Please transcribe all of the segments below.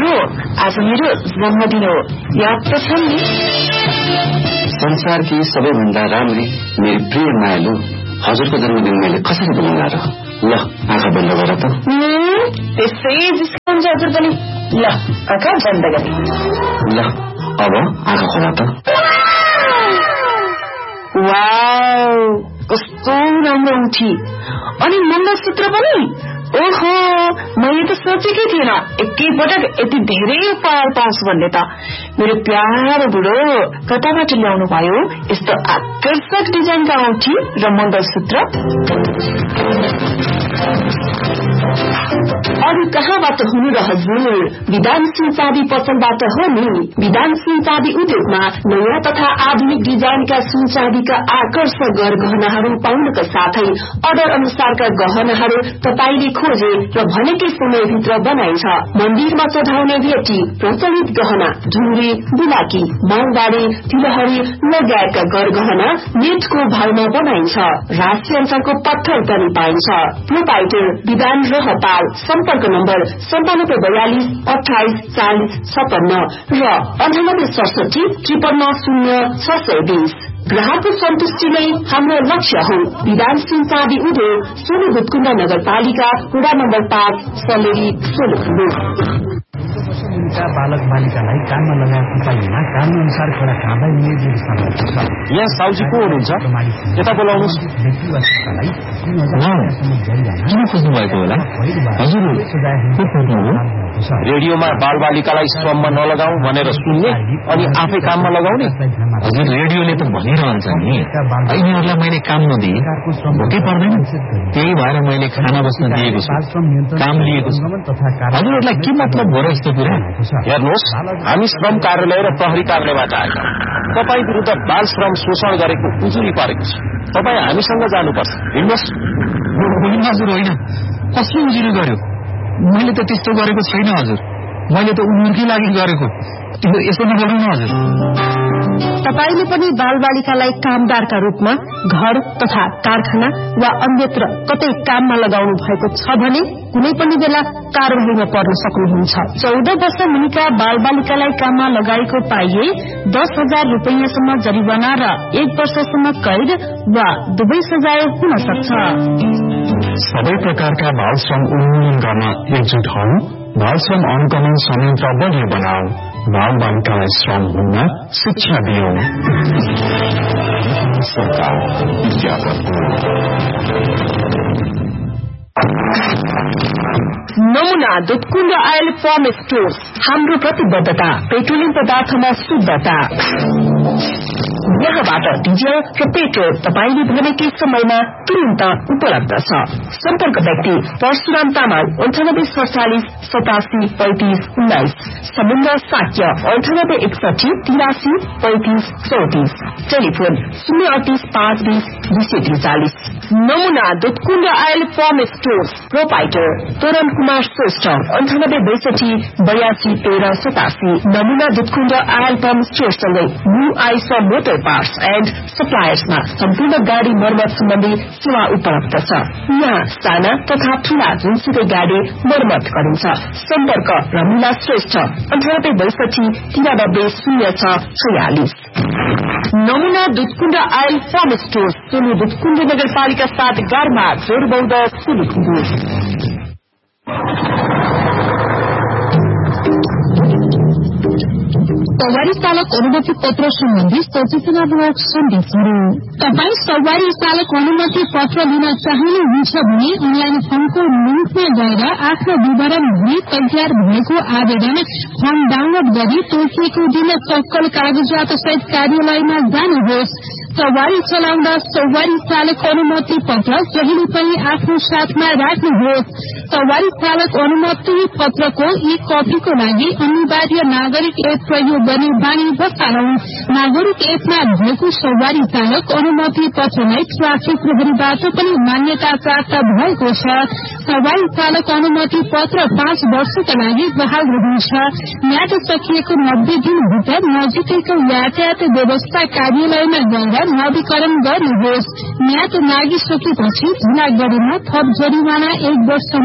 हो, आज मेरो जन्मदिन हो, याद त छ नि? संसारकी सबैभन्दा राम्री मेरो प्रिय मायालु हजुरको जन्मदिन मैले कसरी बनाउला र? ल आँखा बन्द गर त। त्यसै जिस्काउँछ हजुर पनि। ल आँखा बन्द गरे। ल अब आँखा खोला त। वाउ, कस्तो राम्रो उठी। अनि मङ्गलसूत्र पनि। ओहो, मैले त सोचेकै थिएन एकैपटक यति धेरै उपहार पाउँछु भन्ने त। मेरो प्यारो बुढो कताबाट ल्याउनु भयो यस्तो आकर्षक डिजाइनका औँठी र मङ्गलसूत्र? अरू कहाँबाट हुनु र हजुर? विधानशील चाँदी पसलबाट हो नि। विधानशील चाँदी उद्योगमा नयाँ तथा आधुनिक डिजाइनका सुन चाँदीका आकर्षक गहनाहरू पाउनका साथै अर्डर अनुसारका गहनाहरू तपाईले खोजे र भनेकै समयभित्र बनाइन्छ। मन्दिरमा चढाउने भेटी, प्रचलित गहना, ढुङ्ग्री, बुलाकी, मालबारी, तिलहरी लगायतका गहना नेटको भावमा बनाइन्छ। राशि अनुसारको पत्थर पनि पाइन्छ। प्रोपाइटर विधान रहपाल। सम्पर्क नम्बर 9742 28 40 56 र 9867 ग्राहकको सन्तुष्टि नै हाम्रो लक्ष्य हो। विधानशील चाँदी उद्योग, सोलु भुटकुण्ड नगरपालिका, वडा नम्बर 5, सलेरी, सोलुखुम्बु। बालक बालिकालाई काममा लगाएको उपायमा कानून अनुसार खेला खाँदै निर्देश गर्नुपर्छ। यहाँ साउजी को हुनुहुन्छ? यता बोलाउनुहोस्। किन खोज्नु भएको होला? हजुर रेडियोमा बाल बालिकालाई श्रममा नलगाऊ भनेर सुन्ने अनि आफै काममा लगाउने? हजुर रेडियोले त भनिरहन्छ नि, यिनीहरूलाई मैले काम नदिए भोकै पर्दैन। त्यही भएर मैले खाना बस्न दिएको छु, काम लिएको छु। हजुरहरूलाई के मतलब हो र यस्तो कुरा? हेर्नुहोस्, हामी श्रम कार्यालय र प्रहरी कार्यालयबाट आएका। तपाईँ विरुद्ध बाल श्रम शोषण गरेको उजुरी परेको छ। तपाईँ हामीसँग जानुपर्छ। हिँड्नुहोस्। हजुर होइन, कसले उजुरी गर्यो? मैले त त्यस्तो गरेको छैन हजुर। मैले त उनीहरूकै लागि गरेको। यसो नगर्नु न हजुर। तपाईले पनि बालबालिकालाई कामदारका रूपमा घर तथा कारखाना वा अन्यत्र कतै काममा लगाउनु भएको छ भने कुनै पनि बेला कारवाहीमा पर्न सक्नुहुन्छ। 14 वर्ष मुनिका बालबालिकालाई काममा लगाएको पाइए 10,000 रुपैयाँसम्म जरिवाना र 1 वर्षसम्म कैद वा दुवै सजाय हुन सक्छ। सबै प्रकारका बाल श्रम उन्मूलन गर्न एकजुट हौ। बाल श्रम अनुगमन संयन्त्र बलियो बनाऊ। बाल बालिकालाई श्रम हुन्न शिक्षा दियौ। सरकार नमुना दुधकुण्ड आयल फर्म स्टोर्स। हाम्रो प्रतिबद्धता पेट्रोलियम पदार्थमा शुद्धता। यहाँबाट डिजल र पेट्रोल तपाईले भनेकै समयमा तुरन्त उपलब्ध छ। सम्पर्क व्यक्ति परशुराम तामाङ 9847 87 35 19। समुद्र साक्य 9861 83 35 34। टेलिफोन 038 520 243। नमुना Dudhkund oil form stores. Proprietor तोरण कुमार श्रेष्ठ 9862 82 13 87। नमुना Dudhkund oil form स्टोरसँगै new Eicher motor parts and सप्लायर्समा सम्पूर्ण गाड़ी मर्मत सम्बन्धी सेवा उपलब्ध छ। यहाँ साना तथा ठूला जुनसुकै गाड़ी मर्मत गरिन्छ। सम्पर्क रमिला श्रेष्ठ 9862 93 06 46। नमुना Dudhkund oil form store, Solu Dudhkund नगरपालिका 7 गारमा जोरबौध सोलुखुम्बु। सवारी चालक अनुमति पत्र सम्बन्धी सचेतनामूलक सन्देशहरू। तपाईँ सवारी चालक अनुमति पत्र लिन चाहनुहुन्छ भने अनलाइन फर्मको लिङ्कमा गएर आफ्नो विवरण भरी तयार भएको आवेदन फर्म डाउनलोड गरी तोकिएको दिन सक्कल कागजात सहित कार्यालयमा जानुहोस्। सवारी चलाउँदा सवारी चालक अनुमति पत्र जहिले पनि आफ्नो साथमा राख्नुहोस्। सवारी चालक अनुमति पत्रको एक कपीको लागि अनिवार्य नागरिक एप प्रयोग गर्ने बानी बसालौं। नागरिक एपमा भएको सवारी चालक अनुमति पत्रलाई ट्राफिक प्रहरीबाट पनि मान्यता प्राप्त भएको छ। सवारी चालक अनुमति पत्र 5 वर्षका लागि बहाल रहन्छ। म्याद सकिएको 90 दिनभित्र नजिकैको यातायात व्यवस्था कार्यालयमा गएर नवीकरण गर्नुहोस्। म्याद नागिसकेपछि धुलागढीमा थप जरिवाना 1 वर्षसम्म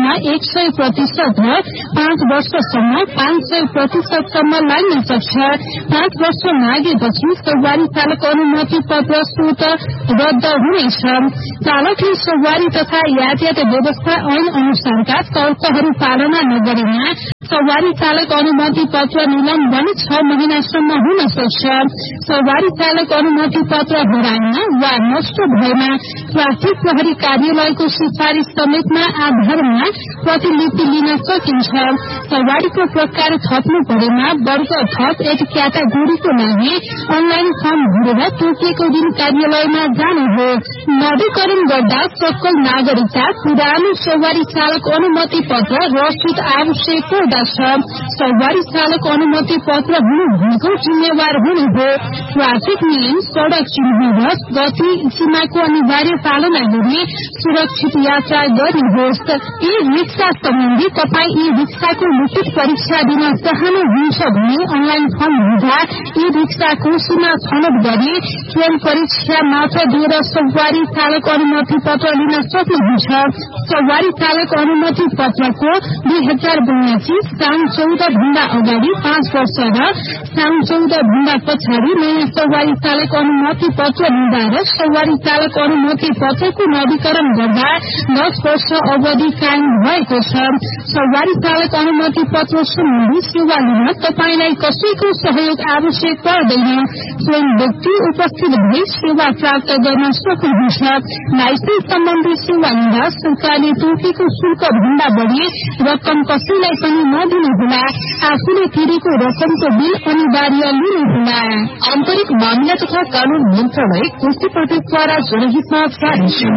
मा 100% र 5 वर्षसम्म 500% लाग्न सक्छ। 5 वर्ष नागेपछि सवारी चालक अनुमति पत्र स्वत रद्द हुनेछ। चालकले सवारी तथा यातायात व्यवस्था ऐन अनुसारका शर्तहरू पालना नगरेमा सवारी चालक अनुमति पत्र निलम्बन 6 महिनासम्म हुन सक्छ। सवारी चालक अनुमति पत्र हराएमा वा नष्ट भएमा ट्राफिक प्रहरी कार्यालयको सिफारिश समेतमा आधारमा प्रतिलिपि लिन सकिन्छ। सवारीको प्रकार थप्नु परेमा वर्ग थप एक क्याटेगोरीको लागि अनलाइन फर्म भरेर तोकिएको दिन कार्यालयमा जानु हो। नवीकरण गर्दा सकल नागरिकता पुरानो सवारी चालक अनुमति पत्र रसिद आवश्यक पर्दछ। सवारी चालक अनुमति पत्र हुनु भनेको जिम्मेवार हुनु हो। ट्राफिक नियम, सड़क चिन्ह र गति सीमाको अनिवार्य पालना गरी सुरक्षित यात्रा गर्नुहोस्। ई रिक्सा सम्बन्धी तपाईँ ई रिक्साको लिखित परीक्षा दिन चाहनुहुन्छ भने अनलाइन फर्म भर्दा ई रिक्साको सीमा छनौट गरी स्वयं परीक्षा मात्र दिएर सवारी चालक अनुमति पत्र लिन सक्नुहुन्छ। सवारी चालक अनुमति पत्रको 2082 साउन 14 भन्दा अगाडि 5 वर्ष र साउन 14 भन्दा पछाडि नयाँ सवारी चालक अनुमति पत्र लिँदा र सवारी चालक अनुमति पत्रको नवीकरण गर्दा 10 वर्ष अवधि कायम भएको छ। सवारी चालक अनुमति पत्र सम्बन्धी सेवा लिन तपाईलाई कसैको सहयोग आवश्यक पर्दैन। स्वयं व्यक्ति उपस्थित भई सेवा प्राप्त गर्न सक्नुहुन्छ। लाइसेन्स सम्बन्धी सेवा लिँदा सरकारले तोकेको शुल्क भन्दा बढ़ी रकम कसैलाई पनि नदिनुहोला। आफूले तिरेको रकमको बिल अनिवार्य लिनुहोला। आन्तरिक मामिला तथा कानून मन्त्रालय, कोशी प्रदेशद्वारा जनहितमा जारी।